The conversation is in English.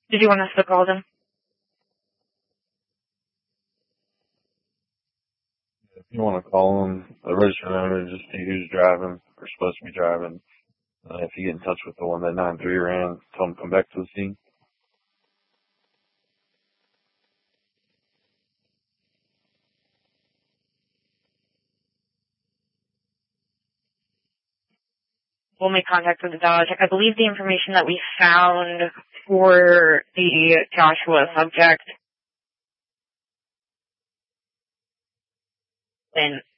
Did you want us to call them? If you want to call them, the registered owner, just see who's driving or supposed to be driving. If you get in touch with the one that 9-3 ran, tell them to come back to the scene. We'll make contact with the Dodge. I believe the information that we found for the Joshua subject, and